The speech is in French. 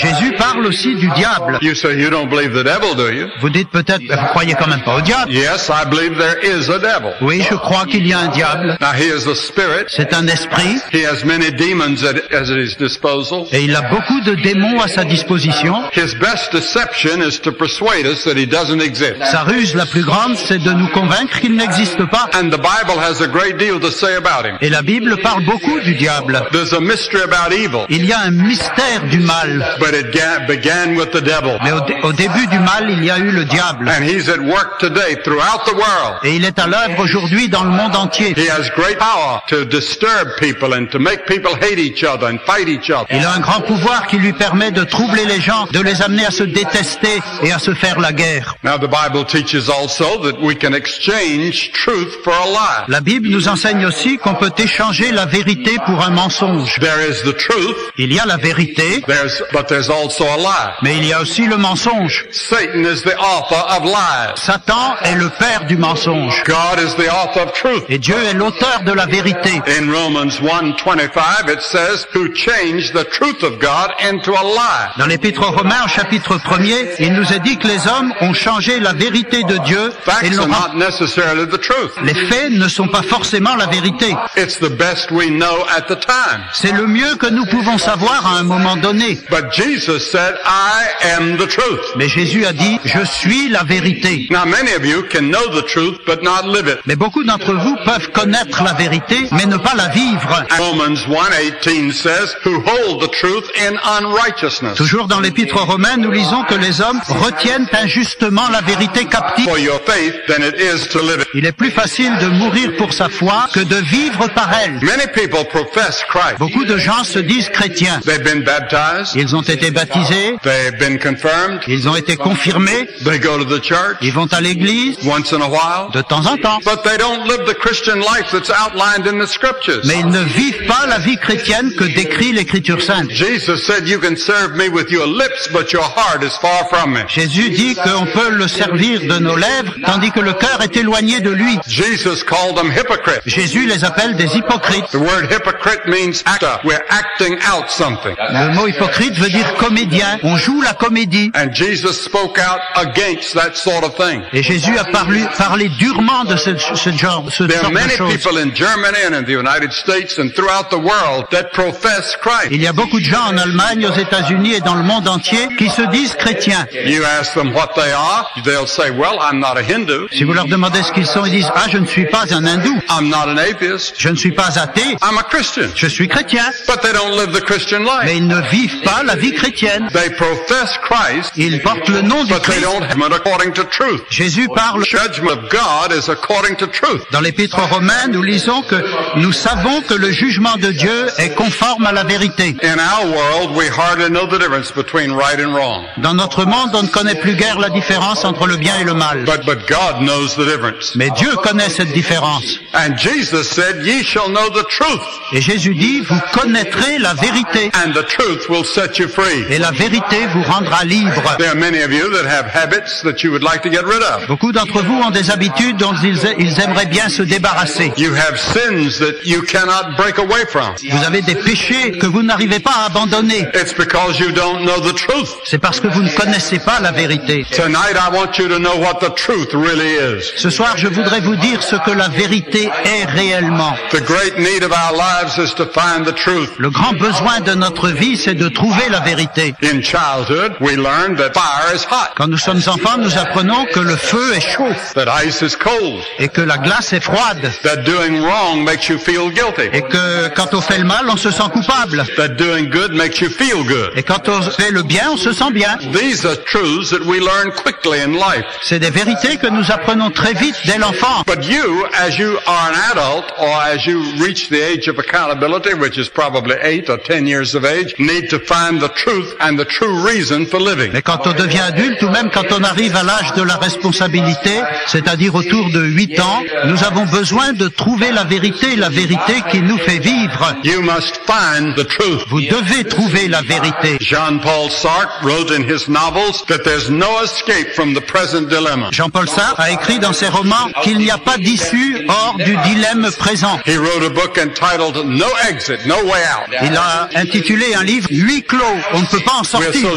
Jésus parle aussi du diable. You say you don't believe the devil, do you? Vous dites peut-être, vous croyez quand même pas au diable. Yes, I believe there is a devil. Oui, je crois qu'il y a un diable. Now he is a spirit. C'est un esprit. He has many demons at his disposal. Et il a beaucoup de démons à sa disposition. His best deception is to persuade us that he doesn't exist. Sa ruse la plus grande, c'est de nous convaincre qu'il n'existe pas. And the Bible has a great deal to say about him. Et la Bible parle beaucoup du diable. There's a mystery about evil. Il y a un mystère du mal. But it began with the devil. Mais au début du mal, il y a eu le diable. And he's at work today throughout the world. Et il est à l'œuvre aujourd'hui dans le monde entier. He has great power to disturb people and to make people hate each other and fight each other. Il a un grand pouvoir qui lui permet de troubler les gens, de les amener à se détester et à se faire la guerre. Now the Bible teaches also that we can exchange truth for a lie. La Bible nous enseigne aussi qu'on peut échanger la vérité pour un mensonge. There is the truth. Il y a la vérité, But there's also a lie. mais il y a aussi le mensonge. Satan is the author of lies. Satan est le père du mensonge. God is the author of truth. Et Dieu est l'auteur de la vérité. In Romans 1:25 it says, who changed the truth of God into a lie. Dans l'Épître aux Romains, au chapitre 1er, il nous est dit que les hommes ont changé la vérité de Dieu et Facts l'ont are not necessarily the truth. Les faits ne sont pas forcément la vérité. It's the best we know at the time. C'est le mieux que nous pouvons savoir à un moment donné. But Jesus said, I am the truth. Mais Jésus a dit, je suis la vérité. Now many of you can know the truth but not live it. Mais beaucoup d'entre vous peuvent connaître la vérité, mais ne pas la vivre. Romans 1:18 says, who hold the truth in unrighteousness. Toujours dans l'Épître aux Romains, nous lisons que les hommes retiennent injustement la vérité captive. For your faith than it is to live it. Il est plus facile de mourir pour sa foi que de vivre par elle. Many people profess Christ. Beaucoup de gens se disent chrétiens. They've been baptized. Ils ont été baptisés, They've been confirmed. ils ont été confirmés, They go to the church ils vont à l'église once in a while. de temps en temps. But they don't live the Christian life that's outlined in the scriptures. Mais ils ne vivent pas la vie chrétienne que décrit l'Écriture sainte. Jesus said, you can serve me with your lips, but your heart is far from me. Jésus dit qu'on peut le servir de nos lèvres, tandis que le cœur est éloigné de lui. Jesus called them hypocrites. Jésus les appelle des hypocrites. The word hypocrite means actor. We're acting out something. Le mot hypocrite veut dire comédien. On joue la comédie. And Jesus spoke out against that sort of thing. Et Jésus a parlé durement de ce genre There are de many choses. people in Germany and in the United States and throughout the world that profess Christ. Il y a beaucoup de gens en Allemagne, aux États-Unis et dans le monde entier qui se disent chrétiens. You ask them what they are, they'll say, well, I'm not a Hindu. Si vous leur demandez ce qu'ils sont, ils disent « Ah, je ne suis pas un hindou, I'm not an atheist. je ne suis pas athée, I'm a Christian. je suis chrétien. But they don't live the Christian » Mais life. ils ne vivent pas la vie chrétienne. They profess Christ, Ils portent le nom du but they Christ. don't have it according to truth. Jésus parle. The judgment of God is according to truth. Dans l'Épître aux Romains, nous lisons que nous savons que le jugement de Dieu est conforme à la vérité. In our world, we hardly know the difference between right and wrong. Dans notre monde, on ne connaît plus guère la différence entre le bien et le mal. But God knows the difference. Mais Dieu connaît cette différence. And Jesus said, ye shall know the truth, Et Jésus dit, vous connaîtrez la vérité. and the truth will set you free. Et la vérité vous rendra libre. There are many of you that have habits that you would like to get rid of. Beaucoup d'entre vous ont des habitudes dont ils aimeraient bien se débarrasser. You have sins that you cannot break away from. Vous avez des péchés que vous n'arrivez pas à abandonner. It's because you don't know the truth. C'est parce que vous ne connaissez pas la vérité. Tonight I want you to know what the truth really is. Ce soir, je voudrais vous dire ce que la vérité est réellement. The great need of our lives is to find the truth. Le grand besoin de notre vie, c'est de trouver la vérité. In childhood, we learn that fire is hot, Quand nous sommes enfants, nous apprenons que le feu est chaud that ice is cold, et que la glace est froide that doing wrong makes you feel guilty, et que quand on fait le mal, on se sent coupable that doing good makes you feel good. et quand on fait le bien, on se sent bien. These are truths that we learn quickly in life. C'est des vérités que nous apprenons très vite dès l'enfant. But you, as you are an adult, or as you reach the age of accountability, which is probably 8 or 10 years of age, need to find the truth and the true reason for living. Mais quand on devient adulte ou même quand on arrive à l'âge de la responsabilité, c'est-à-dire autour de 8 ans, nous avons besoin de trouver la vérité qui nous fait vivre. You must find the truth. Vous devez trouver la vérité. Jean-Paul Sartre wrote in his novels that there's no escape from the present dilemma. Jean-Paul Sartre a écrit dans ses romans qu'il n'y a pas d'issue hors du dilemme présent. He wrote a book entitled No Exit, No Way Out. Il a intitulé un livre « Huis clos », on ne peut pas en sortir.